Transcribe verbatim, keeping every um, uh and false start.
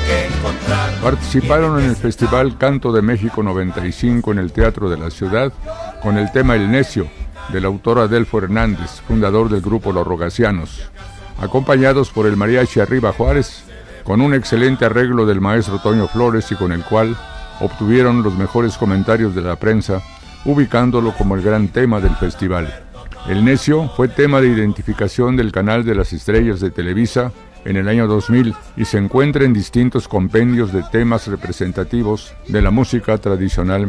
Participaron en el Festival Canto de México noventa y cinco en el Teatro de la Ciudad con el tema El Necio, del autor Adelfo Hernández, fundador del grupo Los Rogacianos, acompañados por el Mariachi Arriba Juárez, con un excelente arreglo del maestro Toño Flores y con el cual obtuvieron los mejores comentarios de la prensa, ubicándolo como el gran tema del festival. El Necio fue tema de identificación del Canal de las Estrellas de Televisa en el año dos mil y se encuentra en distintos compendios de temas representativos de la música tradicional